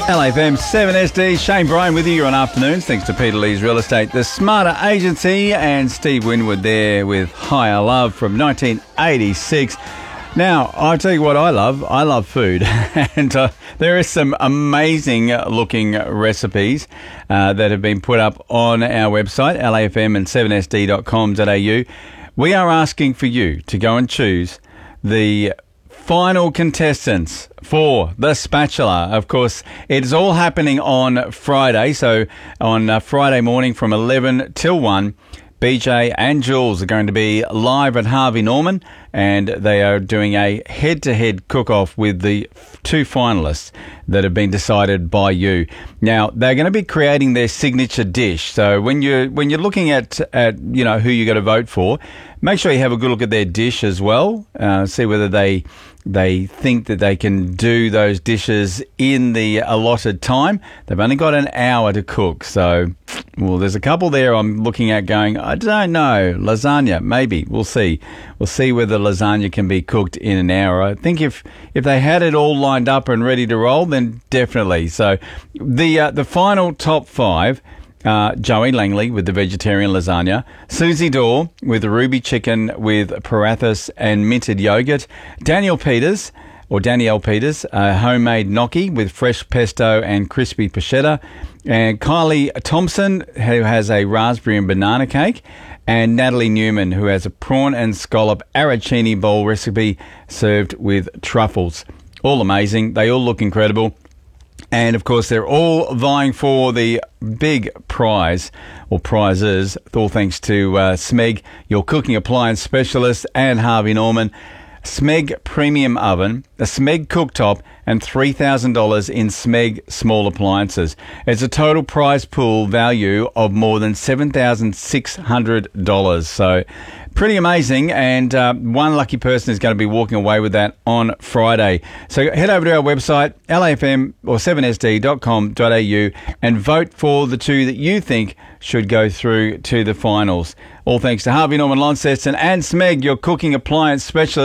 LAFM 7SD, Shane Bryan with you. You're on afternoons, thanks to Peter Lee's Real Estate, the Smarter Agency, and Steve Winwood there with Higher Love from 1986. Now, I'll tell you what I love food, and there are some amazing looking recipes that have been put up on our website, LAFM and 7sd.com.au. We are asking for you to go and choose the final contestants for The Spatula. Of course, it's all happening on Friday. So on Friday morning from 11 till 1, BJ and Jules are going to be live at Harvey Norman, and they are doing a head-to-head cook-off with the two finalists that have been decided by you. Now, they're going to be creating their signature dish. So when you're looking at you know who you got to vote for, make sure you have a good look at their dish as well. See whether they think that they can do those dishes in the allotted time. They've only got an hour to cook. So, well, there's a couple there I'm looking at going, I don't know, lasagna, maybe. We'll see. We'll see whether lasagna can be cooked in an hour. I think if they had it all lined up and ready to roll, then definitely. So the final top five, Joey Langley with the vegetarian lasagna, Susie Dorr with the ruby chicken with parathas and minted yogurt, Danielle Peters, homemade gnocchi with fresh pesto and crispy pancetta, and Kylie Thompson, who has a raspberry and banana cake, and Natalie Newman, who has a prawn and scallop arancini bowl recipe served with truffles. All amazing. They all look incredible. And, of course, they're all vying for the big prize, or prizes, all thanks to Smeg, your cooking appliance specialist, and Harvey Norman. Smeg Premium Oven, a Smeg cooktop, and $3,000 in Smeg small appliances. It's a total prize pool value of more than $7,600. So pretty amazing, and one lucky person is going to be walking away with that on Friday. So head over to our website, LAFM or 7sd.com.au, and vote for the two that you think should go through to the finals. All thanks to Harvey Norman Launceston and Smeg, your cooking appliance specialist.